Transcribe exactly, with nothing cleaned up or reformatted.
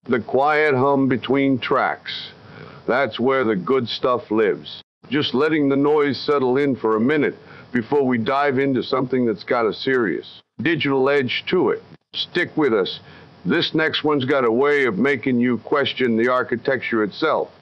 The quiet hum between tracks. That's where the good stuff lives. Just letting the noise settle in for a minute before we dive into something that's got a serious digital edge to it. Stick with us. This next one's got a way of making you question the architecture itself.